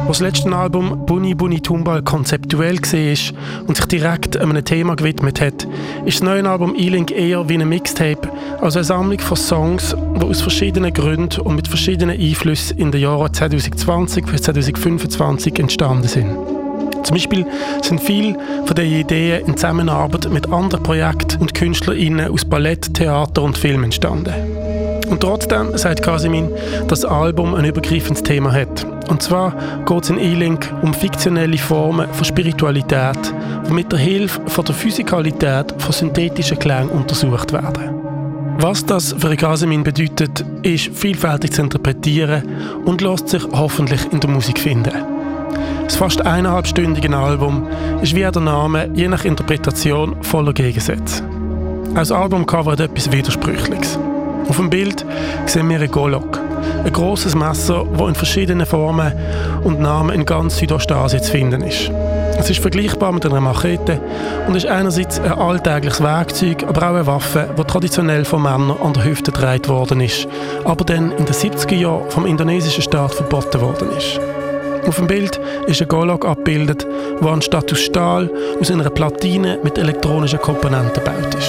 Was das letzte Album Buni Buni Tumbal konzeptuell war und sich direkt einem Thema gewidmet hat, ist das neue Album E-Link eher wie ein Mixtape, also eine Sammlung von Songs, die aus verschiedenen Gründen und mit verschiedenen Einflüssen in den Jahren 2020 bis 2025 entstanden sind. Zum Beispiel sind viele von diesen Ideen in Zusammenarbeit mit anderen Projekten und KünstlerInnen aus Ballett, Theater und Film entstanden. Und trotzdem sagt Kasemin, dass das Album ein übergreifendes Thema hat. Und zwar geht es in E-Link um fiktionelle Formen von Spiritualität, die mit der Hilfe von der Physikalität von synthetischen Klängen untersucht werden. Was das für Kasemin bedeutet, ist vielfältig zu interpretieren und lässt sich hoffentlich in der Musik finden. Das fast 1,5-stündige Album ist wie der Name, je nach Interpretation, voller Gegensätze. Auch das Albumcover hat etwas Widersprüchliches. Auf dem Bild sehen wir ein Golok, ein grosses Messer, das in verschiedenen Formen und Namen in ganz Südostasien zu finden ist. Es ist vergleichbar mit einer Machete und ist einerseits ein alltägliches Werkzeug, aber auch eine Waffe, die traditionell von Männern an der Hüfte getragen worden ist, aber dann in den 70er Jahren vom indonesischen Staat verboten worden ist. Auf dem Bild ist ein Golok abgebildet, der anstatt aus Stahl aus einer Platine mit elektronischen Komponenten gebaut ist.